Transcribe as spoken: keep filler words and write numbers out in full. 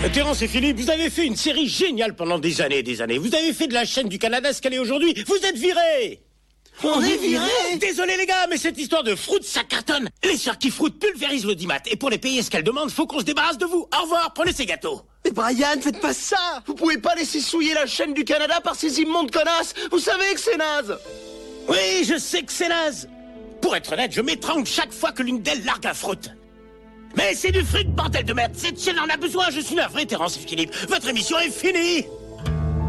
Terrence et Philippe, vous avez fait une série géniale pendant des années et des années. Vous avez fait de la chaîne du Canada ce qu'elle est aujourd'hui. Vous êtes virés. On est virés? Désolé les gars, mais cette histoire de fruit, ça cartonne. Les sœurs qui fruitent pulvérisent l'audimat. Et pour les payer ce qu'elles demandent, faut qu'on se débarrasse de vous. Au revoir, prenez ces gâteaux. Mais Brian, faites pas ça! Vous pouvez pas laisser souiller la chaîne du Canada par ces immondes connasses! Vous savez que c'est naze! Oui, je sais que c'est naze. Pour être honnête, je m'étrangle chaque fois que l'une d'elles largue un fruit. Mais c'est du fruit, bordel de merde. Cette chaîne en a besoin, je suis navré, Terrence et Philippe. Votre émission est finie.